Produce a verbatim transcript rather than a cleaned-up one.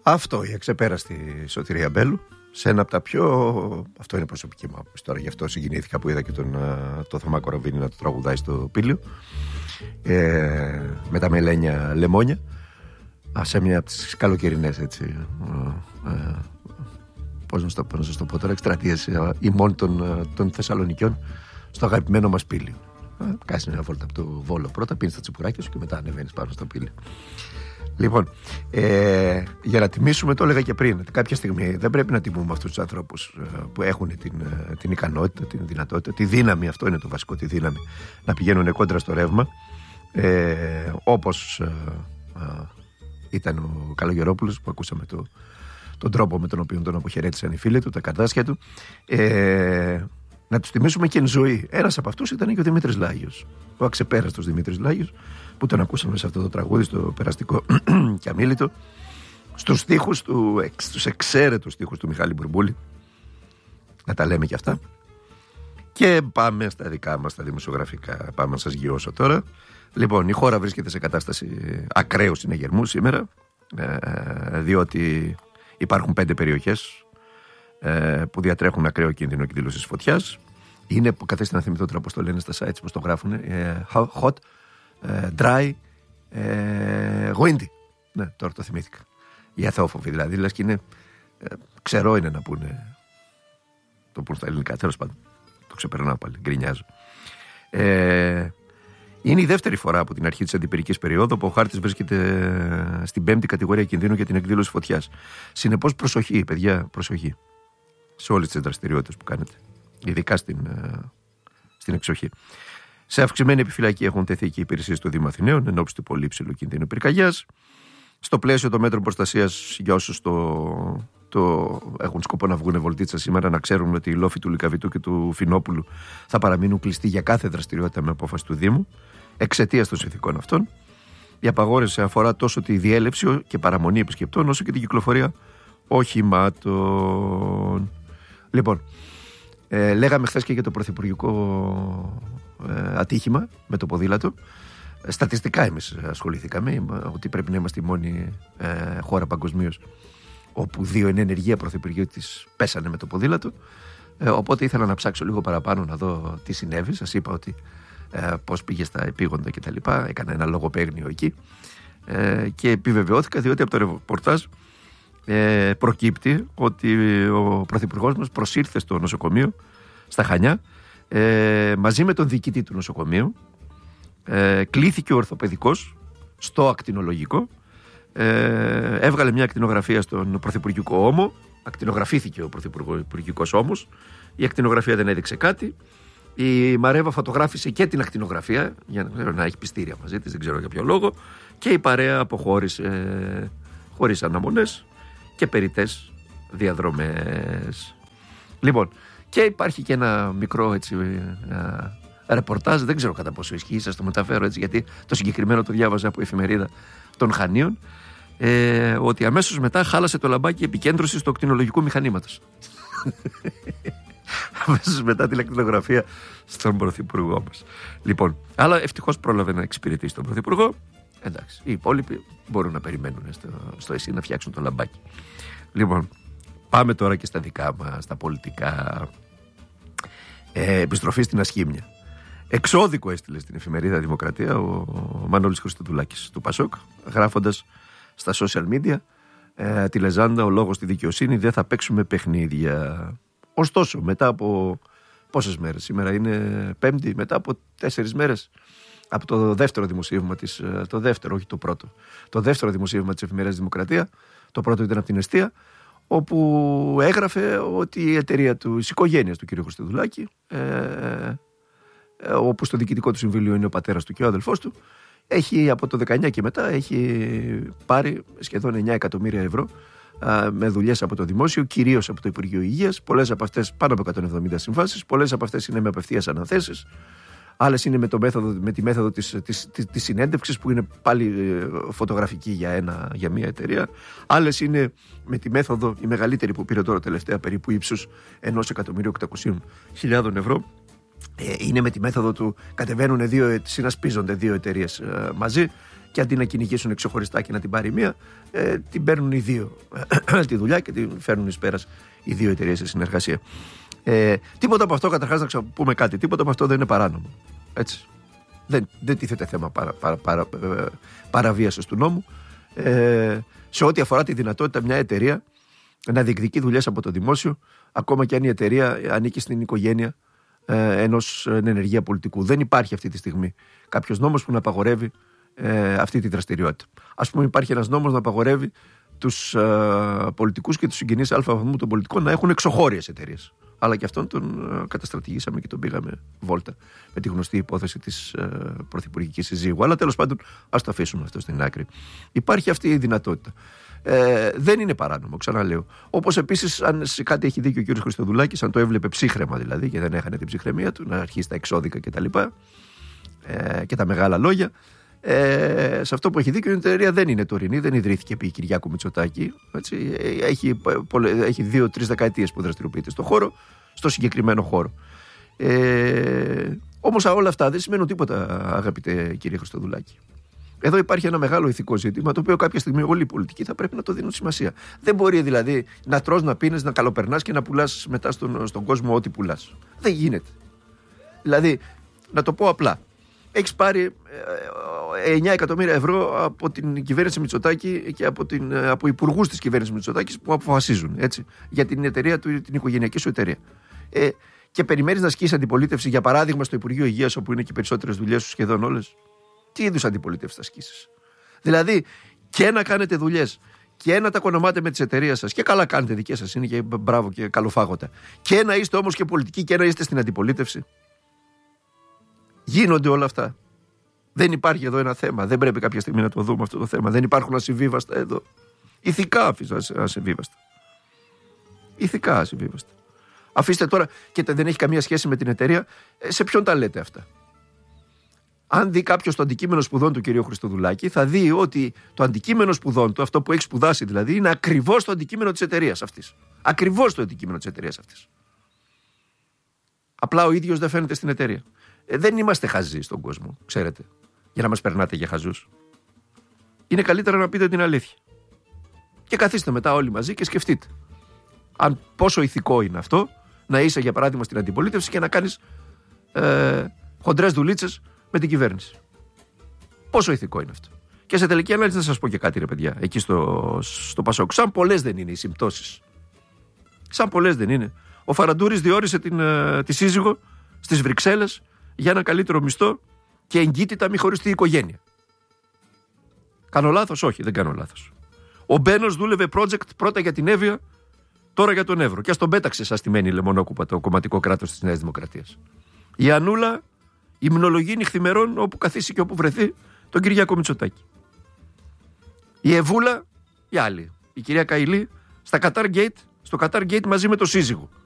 Αυτό, η αξεπέραστη Σωτηρία Μπέλου, σε ένα από τα πιο. Αυτό είναι προσωπική μου άποψη τώρα, γι' αυτό συγκινήθηκα που είδα και τον το Θωμά Κοροβίνη να το τραγουδάει στο Πήλιο. Ε, με τα μελένια λεμόνια. Σε μια από τις καλοκαιρινές έτσι. Ε, ε, πώς να σας το, το πω τώρα, εκστρατείες ημών των, των Θεσσαλονικιών στο αγαπημένο μας Πήλιο. Κάνεις μια βόλτα από το Βόλο πρώτα, πίνεις τα τσιπουράκια σου και μετά ανεβαίνεις πάνω στο Πήλιο. Λοιπόν, ε, για να τιμήσουμε, το έλεγα και πριν, ότι κάποια στιγμή δεν πρέπει να τιμούμε αυτούς τους ανθρώπους ε, που έχουν την, ε, την ικανότητα, την δυνατότητα, τη δύναμη, αυτό είναι το βασικό, τη δύναμη, να πηγαίνουν κόντρα στο ρεύμα, ε, όπως ε, ε, ήταν ο Καλογερόπουλος που ακούσαμε το, τον τρόπο με τον οποίο τον αποχαιρέτησαν οι φίλοι του, τα καρτάσια του. Ε, να τους τιμήσουμε και εν ζωή. Ένας από αυτούς ήταν και ο Δημήτρης Λάγιος, ο αξεπέραστος Δημήτρης Λάγιος, που τον ακούσαμε σε αυτό το τραγούδι, στο περαστικό και αμίλητο, στους στίχους του, στους εξαίρετους στίχους του Μιχάλη Μπουρμπούλη, να τα λέμε και αυτά. Και πάμε στα δικά μας, τα δημοσιογραφικά. Πάμε να σας γυρώσω τώρα. Λοιπόν, η χώρα βρίσκεται σε κατάσταση ακραίου συναγερμού σήμερα, ε, διότι υπάρχουν πέντε περιοχές ε, που διατρέχουν ακραίο κίνδυνο εκδήλωσης φωτιάς. Είναι, καθίστε να θυμηθώ τώρα πώς το λένε στα sites, πώς το γράφουν, ε, hot, ε, dry, ε, windy. Ναι, τώρα το θυμήθηκα. Οι αθεόφοβοι δηλαδή, λες και είναι, ε, ξερό είναι να πούνε, το πούν στα ελληνικά, τέλος πάντων. Το ξεπερνάω πάλι, γκρινιάζω. Ε, είναι η δεύτερη φορά από την αρχή της αντιπυρικής περίοδου που ο χάρτης βρίσκεται στην πέμπτη κατηγορία κινδύνου για την εκδήλωση φωτιάς. Συνεπώς, προσοχή, παιδιά, προσοχή σε όλες τις δραστηριότητες που κάνετε, ειδικά στην, στην εξοχή. Σε αυξημένη επιφυλακή έχουν τεθεί και οι υπηρεσίες του Δήμου Αθηναίων εν ώψη του πολύ υψηλού κινδύνου πυρκαγιάς. Στο πλαίσιο των μέτρων προστασίας για όσους το, το έχουν σκοπό να βγουν βολτίτσα σήμερα, να ξέρουν ότι οι λόφοι του Λυκαβητού και του Φινόπουλου θα παραμείνουν κλειστοί για κάθε δραστηριότητα με απόφαση του Δήμου, εξαιτίας των συνθηκών αυτών. Η απαγόρευση αφορά τόσο τη διέλευση και παραμονή επισκεπτών, όσο και την κυκλοφορία οχημάτων. Λοιπόν, ε, λέγαμε χθες και για το πρωθυπουργικό ε, ατύχημα με το ποδήλατο. Στατιστικά εμείς ασχοληθήκαμε ότι πρέπει να είμαστε η μόνη ε, χώρα παγκοσμίως όπου δύο εν ενεργεία πρωθυπουργοί της πέσανε με το ποδήλατο. Ε, οπότε ήθελα να ψάξω λίγο παραπάνω να δω τι συνέβη. Σας είπα ότι ε, πώς πήγε στα επίγοντα κτλ. Έκανα ένα λογοπαίγνιο εκεί ε, και επιβεβαιώθηκα, διότι από το ρεπορτάζ ε, προκύπτει ότι ο πρωθυπουργός μας προσήλθε στο νοσοκομείο στα Χανιά ε, μαζί με τον διοικητή του νοσοκομείου. Ε, κλήθηκε ο ορθοπαιδικός στο ακτινολογικό, ε, έβγαλε μια ακτινογραφία στον πρωθυπουργικό ώμο, ακτινογραφήθηκε ο πρωθυπουργικός ώμος, η ακτινογραφία δεν έδειξε κάτι, η Μαρέβα φωτογράφησε και την ακτινογραφία για να, να έχει πιστήρια μαζί της, δεν ξέρω για ποιο λόγο, και η παρέα αποχώρησε ε, χωρίς αναμονές και περιττές διαδρομές. Λοιπόν, και υπάρχει και ένα μικρό έτσι ε, ρεπορτάζ, δεν ξέρω κατά πόσο ισχύει, σας το μεταφέρω έτσι, γιατί το συγκεκριμένο το διάβαζα από εφημερίδα των Χανίων, ε, ότι αμέσως μετά χάλασε το λαμπάκι επικέντρωσης του ακτινολογικού μηχανήματος. Αμέσως μετά την ακτινογραφία στον πρωθυπουργό μας. Λοιπόν, αλλά ευτυχώς πρόλαβε να εξυπηρετήσει τον πρωθυπουργό. Εντάξει, οι υπόλοιποι μπορούν να περιμένουν στο, στο ΕΣΥ να φτιάξουν το λαμπάκι. Λοιπόν, πάμε τώρα και στα δικά μας, στα πολιτικά. Ε, επιστροφή στην Ασχήμια. Εξώδικο έστειλε στην εφημερίδα Δημοκρατία ο Μανώλης Χριστοδουλάκης του Πασόκ, γράφοντας στα social media ε, τη λεζάντα «Ο λόγος στη δικαιοσύνη, δεν θα παίξουμε παιχνίδια». Ωστόσο, μετά από πόσες μέρες, σήμερα είναι Πέμπτη, μετά από τέσσερις μέρες από το δεύτερο δημοσίευμα της, το δεύτερο, όχι το πρώτο, το δεύτερο δημοσίευμα της εφημερίδας Δημοκρατία, το πρώτο ήταν από την Εστία, όπου έγραφε ότι η εταιρεία του, της οικογένειας του κ. Χριστοδουλάκη, ε, όπου στο διοικητικό του συμβούλιο είναι ο πατέρας του και ο αδελφός του, έχει από το δεκαεννιά και μετά έχει πάρει σχεδόν εννιά εκατομμύρια ευρώ α, με δουλειές από το δημόσιο, κυρίως από το Υπουργείο Υγείας. Πολλές από αυτές, πάνω από εκατόν εβδομήντα συμβάσεις, πολλές από αυτές είναι με απευθείας αναθέσεις, άλλες είναι με, το μέθοδο, με τη μέθοδο της, της, της, της συνέντευξης, που είναι πάλι φωτογραφική για, ένα, για μια εταιρεία, άλλες είναι με τη μέθοδο, η μεγαλύτερη που πήρε τώρα τελευταία, περίπου ύψους ενός εκατομμυρίου οκτακόσιες χιλιάδες ευρώ, ε, είναι με τη μέθοδο του κατεβαίνουν δύο, συνασπίζονται δύο εταιρείες ε, μαζί και αντί να κυνηγήσουν ξεχωριστά και να την πάρει μία, ε, την παίρνουν οι δύο τη δουλειά και την φέρνουν εις πέρας οι δύο εταιρείες σε συνεργασία. Ε, τίποτα από αυτό, καταρχάς να ξαναπούμε κάτι, τίποτα από αυτό δεν είναι παράνομο. Έτσι. Δεν, δεν τίθεται θέμα παρα, παρα, παρα, παρα, παραβίασης του νόμου. Ε, σε ό,τι αφορά τη δυνατότητα μια εταιρεία να διεκδικεί δουλειές από το δημόσιο, ακόμα και αν η εταιρεία ανήκει στην οικογένεια ε, ενός ενεργεία πολιτικού. Δεν υπάρχει αυτή τη στιγμή κάποιος νόμος που να απαγορεύει ε, αυτή τη δραστηριότητα. Ας πούμε, υπάρχει ένας νόμος να απαγορεύει τους ε, πολιτικούς και τους συγγενείς αλφα βαθμού των πολιτικών να έχουν εξωχώριες εταιρείες. Αλλά και αυτόν τον ε, καταστρατηγήσαμε και τον πήγαμε βόλτα με τη γνωστή υπόθεση της ε, πρωθυπουργικής συζύγου. Αλλά τέλος πάντων, ας το αφήσουμε αυτό στην άκρη. Υπάρχει αυτή η δυνατότητα. Ε, δεν είναι παράνομο, ξαναλέω. Όπως επίσης, αν σε κάτι έχει δίκιο ο κ. Χριστοδουλάκης, αν το έβλεπε ψύχρεμα δηλαδή και δεν έχανε την ψυχραιμία του, να αρχίσει τα εξώδικα κτλ. Ε, και τα μεγάλα λόγια. Ε, σε αυτό που έχει δίκιο, η εταιρεία δεν είναι τωρινή, δεν ιδρύθηκε επί Κυριάκου Μητσοτάκη. Έτσι, έχει έχει δύο-τρεις δεκαετίες που δραστηριοποιείται στο χώρο, στο συγκεκριμένο χώρο. Ε, όμως όλα αυτά δεν σημαίνουν τίποτα, αγαπητέ κύριε Χριστοδουλάκη. Εδώ υπάρχει ένα μεγάλο ηθικό ζήτημα, το οποίο κάποια στιγμή όλοι οι πολιτικοί θα πρέπει να το δίνουν σημασία. Δεν μπορεί δηλαδή να τρως, να πίνεις, να καλοπερνάς και να πουλάς μετά στον, στον κόσμο ό,τι πουλάς. Δεν γίνεται. Δηλαδή, να το πω απλά. Έχεις πάρει εννιά εκατομμύρια ευρώ από την κυβέρνηση Μητσοτάκη και από, την, από υπουργούς της κυβέρνησης Μητσοτάκης που αποφασίζουν, έτσι, για την εταιρεία του, την οικογενειακή σου εταιρεία. Ε, και περιμένεις να ασκήσεις αντιπολίτευση, για παράδειγμα, στο Υπουργείο Υγείας, όπου είναι και οι περισσότερες δουλειές σου σχεδόν όλες. Τι είδους αντιπολίτευση θα ασκήσεις? Δηλαδή, και να κάνετε δουλειές και να τα κονομάτε με τις εταιρείες σας, και καλά κάνετε, δικές σας είναι και μπράβο και καλοφάγωτα, και να είστε όμως και πολιτικοί και να είστε στην αντιπολίτευση. Γίνονται όλα αυτά. Δεν υπάρχει εδώ ένα θέμα. Δεν πρέπει κάποια στιγμή να το δούμε αυτό το θέμα. Δεν υπάρχουν ασυμβίβαστα εδώ. Ηθικά ασυμβίβαστα. Ηθικά ασυμβίβαστα. Αφήστε τώρα, και δεν έχει καμία σχέση με την εταιρεία, σε ποιον τα λέτε αυτά? Αν δει κάποιο το αντικείμενο σπουδών του κ. Χριστοδουλάκη, θα δει ότι το αντικείμενο σπουδών του, αυτό που έχει σπουδάσει δηλαδή, είναι ακριβώς το αντικείμενο της εταιρείας αυτής. Ακριβώς το αντικείμενο της εταιρείας αυτής. Απλά ο ίδιος δεν φαίνεται στην εταιρεία. Ε, δεν είμαστε χαζοί στον κόσμο, ξέρετε, για να μας περνάτε για χαζούς. Είναι καλύτερα να πείτε την αλήθεια. Και καθίστε μετά όλοι μαζί και σκεφτείτε αν πόσο ηθικό είναι αυτό να είσαι, για παράδειγμα, στην αντιπολίτευση και να κάνεις ε, χοντρές δουλίτσες με την κυβέρνηση. Πόσο ηθικό είναι αυτό? Και σε τελική ανάλυση να σας πω και κάτι, ρε παιδιά, εκεί στο, στο Πασόκ. Σαν πολλές δεν είναι οι συμπτώσεις. Σαν πολλές δεν είναι. Ο Φαραντούρης διόρισε την, ε, τη σύζυγο στις Βρυξέλλες για ένα καλύτερο μισθό και εγκύτητα μη χωριστή οικογένεια. Κάνω λάθος? Όχι, δεν κάνω λάθος. Ο Μπένος δούλευε project πρώτα για την Εύβοια, τώρα για τον Εύρο. Και ας τον πέταξε σαν στημένη λεμονόκουπα το κομματικό κράτος της Νέας Δημοκρατίας. Η Ανούλα υμνολογεί νυχθημερών όπου καθίσει και όπου βρεθεί τον Κυριάκο Μητσοτάκη. Η Ευούλα, η άλλη, η κυρία Καηλή, στα Qatar Gate, στο Qatar Gate μαζί με το σύζυγο.